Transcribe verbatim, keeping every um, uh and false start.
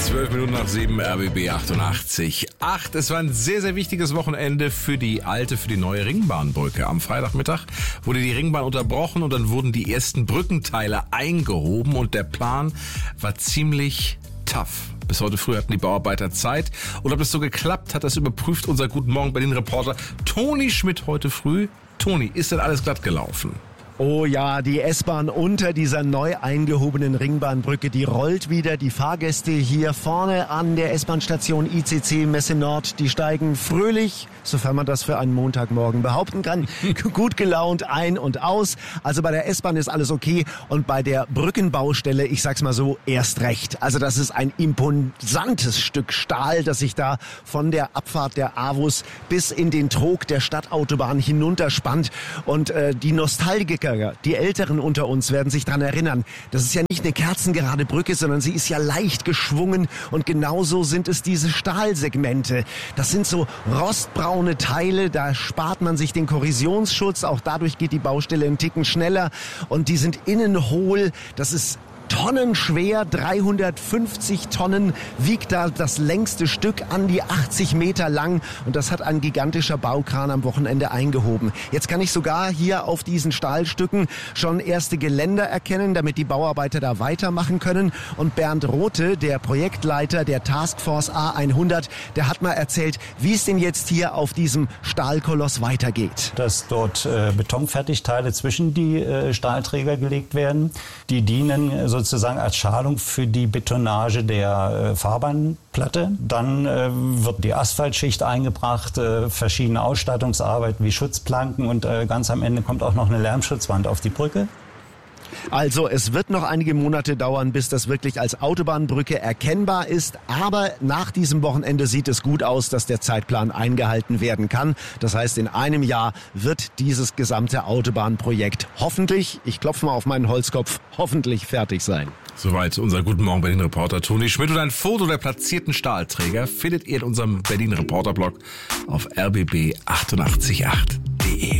Zwölf Minuten nach sieben, R B B achtundachtzig Komma acht. Es war ein sehr, sehr wichtiges Wochenende für die alte, für die neue Ringbahnbrücke. Am Freitagmittag wurde die Ringbahn unterbrochen und dann wurden die ersten Brückenteile eingehoben und der Plan war ziemlich tough. Bis heute früh hatten die Bauarbeiter Zeit. Und ob das so geklappt hat, das überprüft unser Guten Morgen Berlin-Reporter Toni Schmidt heute früh. Toni, ist denn alles glatt gelaufen? Oh ja, die S-Bahn unter dieser neu eingehobenen Ringbahnbrücke, die rollt wieder. Die Fahrgäste hier vorne an der S-Bahn-Station I C C Messe Nord, die steigen fröhlich, sofern man das für einen Montagmorgen behaupten kann, gut gelaunt ein und aus. Also bei der S-Bahn ist alles okay und bei der Brückenbaustelle, ich sag's mal so, erst recht. Also das ist ein imposantes Stück Stahl, das sich da von der Abfahrt der A W U S bis in den Trog der Stadtautobahn hinunterspannt. Und äh, die Nostalgiker, die Älteren unter uns werden sich daran erinnern, das ist ja nicht eine kerzengerade Brücke, sondern sie ist ja leicht geschwungen und genauso sind es diese Stahlsegmente. Das sind so rostbraune Teile, da spart man sich den Korrosionsschutz, auch dadurch geht die Baustelle einen Ticken schneller und die sind innen hohl, das ist tonnenschwer, dreihundertfünfzig Tonnen wiegt da das längste Stück, an die achtzig Meter lang und das hat ein gigantischer Baukran am Wochenende eingehoben. Jetzt kann ich sogar hier auf diesen Stahlstücken schon erste Geländer erkennen, damit die Bauarbeiter da weitermachen können und Bernd Rothe, der Projektleiter der Taskforce A hundert, der hat mal erzählt, wie es denn jetzt hier auf diesem Stahlkoloss weitergeht. Dass dort äh, Betonfertigteile zwischen die äh, Stahlträger gelegt werden, die dienen so sozusagen als Schalung für die Betonage der äh, Fahrbahnplatte. Dann äh, wird die Asphaltschicht eingebracht, äh, verschiedene Ausstattungsarbeiten wie Schutzplanken und äh, ganz am Ende kommt auch noch eine Lärmschutzwand auf die Brücke. Also es wird noch einige Monate dauern, bis das wirklich als Autobahnbrücke erkennbar ist. Aber nach diesem Wochenende sieht es gut aus, dass der Zeitplan eingehalten werden kann. Das heißt, in einem Jahr wird dieses gesamte Autobahnprojekt hoffentlich, ich klopfe mal auf meinen Holzkopf, hoffentlich fertig sein. Soweit unser Guten Morgen Berlin-Reporter Toni Schmidt. Und ein Foto der platzierten Stahlträger findet ihr in unserem Berlin-Reporter-Blog auf R B B achtundachtzig Komma acht.